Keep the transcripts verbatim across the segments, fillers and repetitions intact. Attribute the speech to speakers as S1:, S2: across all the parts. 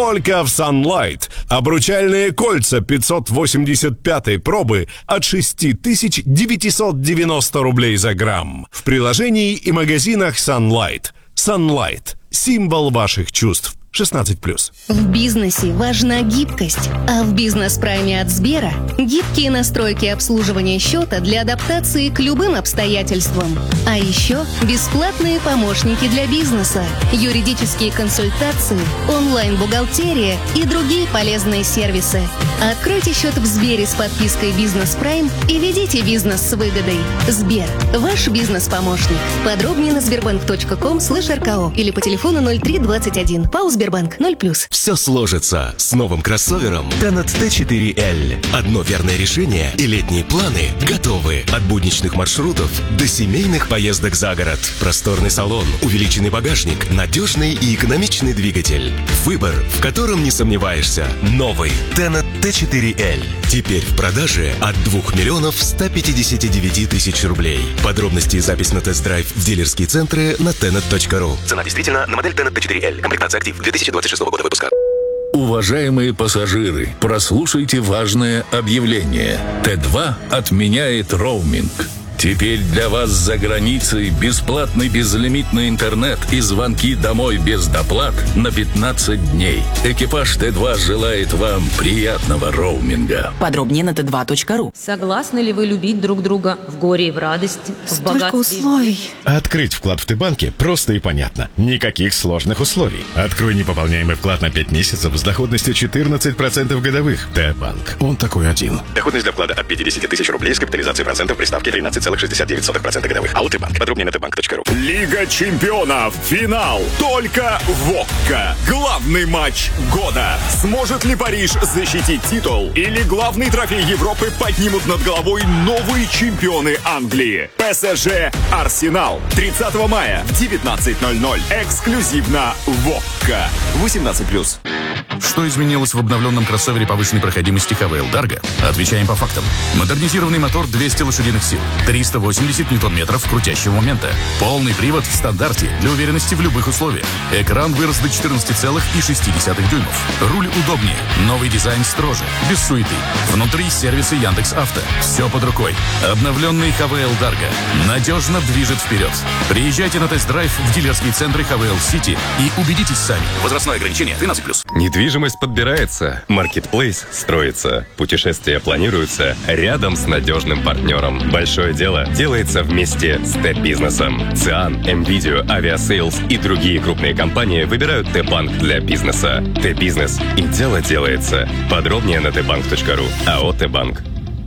S1: только в Sunlight. Обручальные кольца пятьсот восемьдесят пятой пробы от шесть тысяч девятьсот девяносто рублей за грамм. В приложении и магазинах Sunlight. Sunlight. Символ ваших чувств. шестнадцать плюс.
S2: В бизнесе важна гибкость, а в бизнес-прайме от Сбера гибкие настройки обслуживания счета для адаптации к любым обстоятельствам. А еще бесплатные помощники для бизнеса, юридические консультации, онлайн-бухгалтерия и другие полезные сервисы. Откройте счет в Сбере с подпиской «Бизнес Прайм» и ведите бизнес с выгодой. Сбер – ваш бизнес-помощник. Подробнее на сбербанк точка ком слэш эр ка о или по телефону ноль три двадцать один. ПАО Сбербанк ноль плюс.
S3: Все сложится с новым кроссовером Tenet ти четыре эл. Одно верное решение и летние планы готовы. От будничных маршрутов до семейных поездок за город. Просторный салон, увеличенный багажник, надежный и экономичный двигатель. Выбор, в котором не сомневаешься. Новый Tenet ти четыре эл. Теперь в продаже от двух миллионов ста пятидесяти девяти тысяч рублей. Подробности и запись на тест-драйв в дилерские центры на tenet точка ру. Цена действительно на модель Tenet ти четыре эл. Комплектация «Актив» две тысячи двадцать шестого года выпуска.
S4: Уважаемые пассажиры, прослушайте важное объявление. Т два отменяет роуминг. Теперь для вас за границей бесплатный безлимитный интернет и звонки домой без доплат на пятнадцать дней. Экипаж Т два желает вам приятного роуминга.
S5: Подробнее на тэ два точка ру.
S6: Согласны ли вы любить друг друга в горе и в радости, в
S7: Столько
S6: богатстве?
S7: условий.
S8: Открыть вклад в Т-банке просто и понятно. Никаких сложных условий. Открой непополняемый вклад на пять месяцев с доходностью четырнадцать процентов годовых. Т-банк. Он такой один.
S3: Доходность для вклада от пятидесяти тысяч рублей с капитализацией процентов при ставке тринадцать целых шестьдесят девять сотых процента годовых. А у Т-банк. Подробнее на тэ банк точка ру.
S9: Лига чемпионов. Финал. Только ВОККА. Главный матч года. Сможет ли Париж защитить титул? Или главный трофей Европы поднимут над головой новые чемпионы Англии? ПСЖ Арсенал. тридцатого мая в девятнадцать ноль ноль. Эксклюзивно ВОККА. восемнадцать плюс.
S10: Что изменилось в обновленном кроссовере повышенной проходимости эйч ви эл Dargo? Отвечаем по фактам. Модернизированный мотор двести лошадиных сил, триста восемьдесят ньютон-метров крутящего момента. Полный привод в стандарте для уверенности в любых условиях. Экран вырос до четырнадцати целых шести десятых дюймов. Руль удобнее. Новый дизайн строже. Без суеты. Внутри сервисы Яндекс.Авто. Все под рукой. Обновленный эйч ви эл Dargo надежно движет вперед. Приезжайте на тест-драйв в дилерские центры эйч ви эл City и убедитесь сами. Возрастное ограничение тринадцать плюс.
S11: Недвижимость подбирается, маркетплейс строится, путешествия планируются рядом с надежным партнером. Большое дело делается вместе с Т-бизнесом. ЦИАН, МВидео, Авиасейлс и другие крупные компании выбирают Т-банк для бизнеса. Т-бизнес. И дело делается. Подробнее на тэ банк точка ру. АО Т-банк.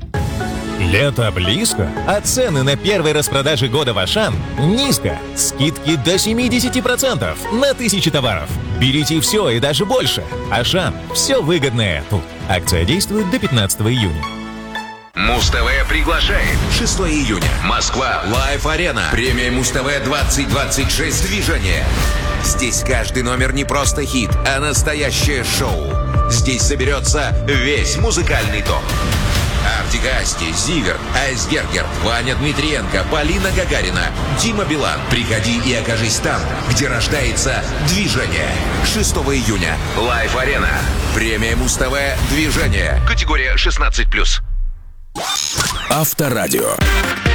S12: Лето близко, а цены на первой распродаже года в Ашан низко. Скидки до семьдесят процентов на тысячи товаров. Берите все и даже больше. Ашан. Все выгодное тут. Акция действует до пятнадцатого июня.
S13: Муз-ТВ приглашает. шестого июня. Москва. Лайв-арена. Премия Муз-ТВ двадцать двадцать шесть движение. Здесь каждый номер не просто хит, а настоящее шоу. Здесь соберется весь музыкальный топ. Артик Асти, Зиверт, Айсбергер, Ваня Дмитриенко, Полина Гагарина, Дима Билан. Приходи и окажись там, где рождается движение. шестого июня. Лайв-арена. Премия Муз-ТВ «Движение». Категория шестнадцать плюс.
S3: Авторадио.